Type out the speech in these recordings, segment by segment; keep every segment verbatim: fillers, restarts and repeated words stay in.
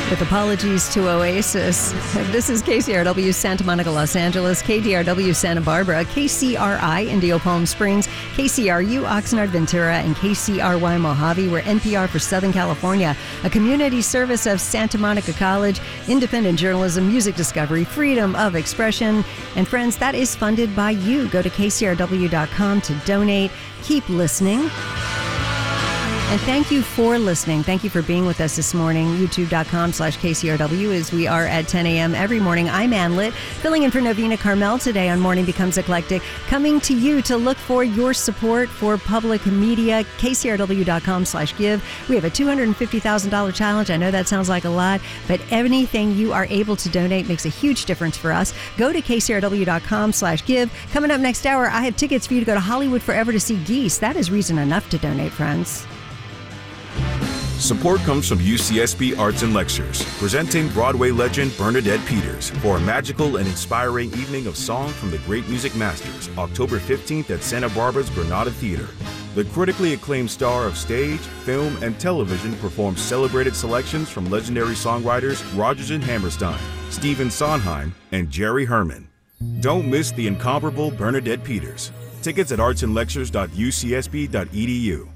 With apologies to Oasis, this is K C R W Santa Monica, Los Angeles, K D R W Santa Barbara, K C R I Indio Palm Springs, K C R U Oxnard Ventura, and K C R Y Mojave. We're N P R for Southern California, a community service of Santa Monica College, independent journalism, music discovery, freedom of expression. And friends, that is funded by you. Go to K C R W dot com to donate. Keep listening. And thank you for listening. Thank you for being with us this morning. YouTube.com slash KCRW as we are at ten a.m. every morning. I'm Ann Litt, filling in for Novena Carmel today on Morning Becomes Eclectic, coming to you to look for your support for public media. KCRW.com slash give. We have a two hundred fifty thousand dollars challenge. I know that sounds like a lot, but anything you are able to donate makes a huge difference for us. Go to KCRW.com slash give. Coming up next hour, I have tickets for you to go to Hollywood Forever to see Geese. That is reason enough to donate, friends. Support comes from U C S B Arts and Lectures, presenting Broadway legend Bernadette Peters for a magical and inspiring evening of song from the great music masters, October fifteenth at Santa Barbara's Granada Theater. The critically acclaimed star of stage, film, and television performs celebrated selections from legendary songwriters Rodgers and Hammerstein, Stephen Sondheim, and Jerry Herman. Don't miss the incomparable Bernadette Peters. Tickets at arts and lectures dot u c s b dot e d u.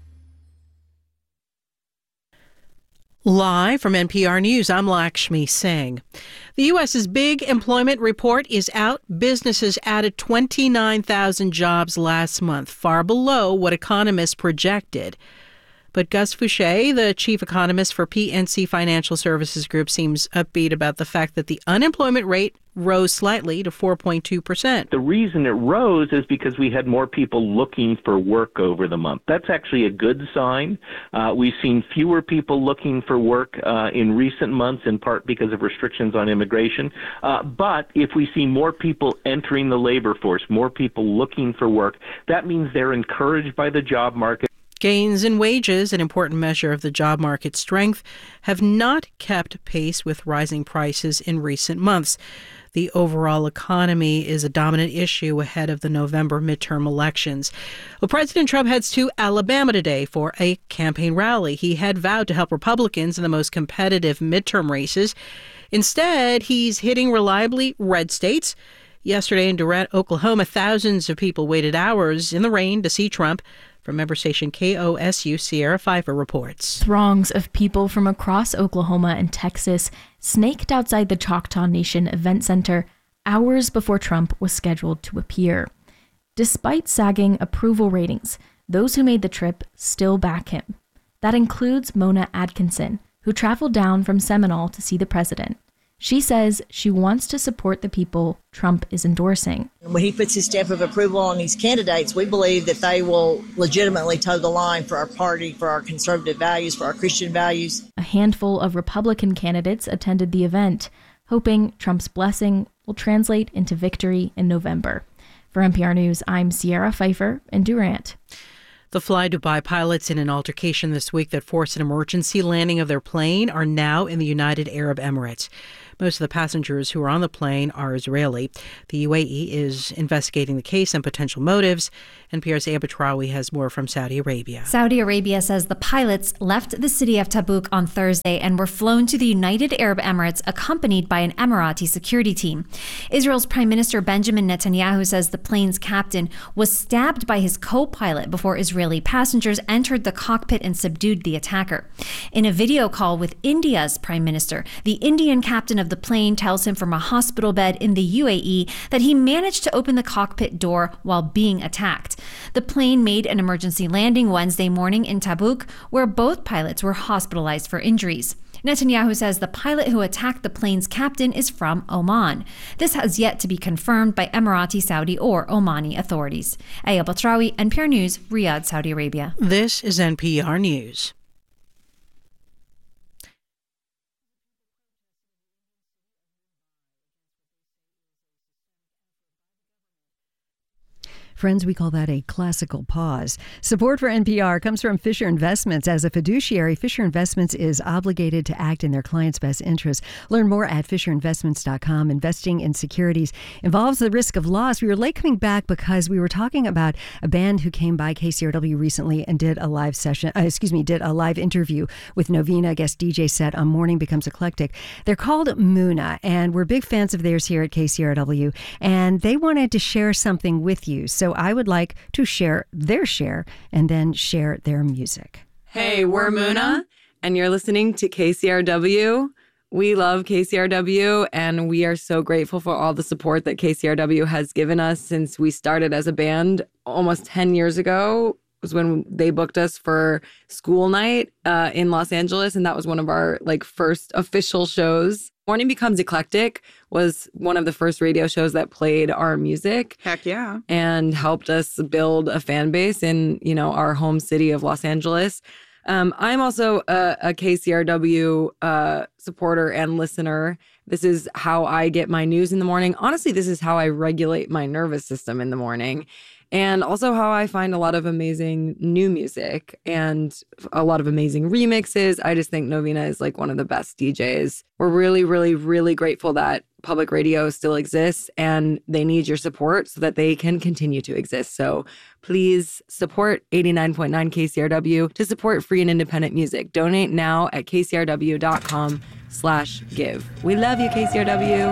Live from N P R News, I'm Lakshmi Singh. The U S's big employment report is out. Businesses added twenty-nine thousand jobs last month, far below what economists projected. But Gus Fouché, the chief economist for P N C Financial Services Group, seems upbeat about the fact that the unemployment rate rose slightly to four point two percent. The reason it rose is because we had more people looking for work over the month. That's actually a good sign. Uh, we've seen fewer people looking for work uh, in recent months, in part because of restrictions on immigration. Uh, but if we see more people entering the labor force, more people looking for work, that means they're encouraged by the job market. Gains in wages, an important measure of the job market strength, have not kept pace with rising prices in recent months. The overall economy is a dominant issue ahead of the November midterm elections. Well, President Trump heads to Alabama today for a campaign rally. He had vowed to help Republicans in the most competitive midterm races. Instead, he's hitting reliably red states. Yesterday in Durant, Oklahoma, thousands of people waited hours in the rain to see Trump. From member station K O S U, Sierra Pfeiffer reports. Throngs of people from across Oklahoma and Texas snaked outside the Choctaw Nation Event Center hours before Trump was scheduled to appear. Despite sagging approval ratings, those who made the trip still back him. That includes Mona Atkinson, who traveled down from Seminole to see the president. She says she wants to support the people Trump is endorsing. When he puts his stamp of approval on these candidates, we believe that they will legitimately toe the line for our party, for our conservative values, for our Christian values. A handful of Republican candidates attended the event, hoping Trump's blessing will translate into victory in November. For N P R News, I'm Sierra Pfeiffer in Durant. The Fly Dubai pilots in an altercation this week that forced an emergency landing of their plane are now in the United Arab Emirates. Most of the passengers who are on the plane are Israeli. The U A E is investigating the case and potential motives. N P R's Aba Traoui has more from Saudi Arabia. Saudi Arabia says the pilots left the city of Tabuk on Thursday and were flown to the United Arab Emirates accompanied by an Emirati security team. Israel's Prime Minister Benjamin Netanyahu says the plane's captain was stabbed by his co-pilot before Israeli passengers entered the cockpit and subdued the attacker. In a video call with India's Prime Minister, the Indian captain of the plane tells him from a hospital bed in the U A E that he managed to open the cockpit door while being attacked. The plane made an emergency landing Wednesday morning in Tabuk, where both pilots were hospitalized for injuries. Netanyahu says the pilot who attacked the plane's captain is from Oman. This has yet to be confirmed by Emirati, Saudi, or Omani authorities. Aya Batrawi, N P R News, Riyadh, Saudi Arabia. This is N P R News. Friends, we call that a classical pause. Support for N P R comes from Fisher Investments. As a fiduciary, Fisher Investments is obligated to act in their clients' best interest. Learn more at fisher investments dot com. Investing in securities involves the risk of loss. We were late coming back because we were talking about a band who came by K C R W recently and did a live session, uh, excuse me, did a live interview with Novena, guest D J set on Morning Becomes Eclectic. They're called Muna, and we're big fans of theirs here at K C R W, and they wanted to share something with you. So I would like to share their share and then share their music. Hey, we're Muna, and you're listening to K C R W. We love K C R W, and we are so grateful for all the support that K C R W has given us since we started as a band almost ten years ago. Was when they booked us for school night uh, in Los Angeles, and that was one of our like first official shows. Morning Becomes Eclectic was one of the first radio shows that played our music. Heck yeah. And helped us build a fan base in, you know, our home city of Los Angeles. Um, I'm also a, a K C R W uh, supporter and listener. This is how I get my news in the morning. Honestly, this is how I regulate my nervous system in the morning. And also how I find a lot of amazing new music and a lot of amazing remixes. I just think Novena is like one of the best D Js. We're really, really, really grateful that public radio still exists, and they need your support so that they can continue to exist. So please support eighty-nine point nine K C R W to support free and independent music. Donate now at kcrw.com slash give. We love you, K C R W.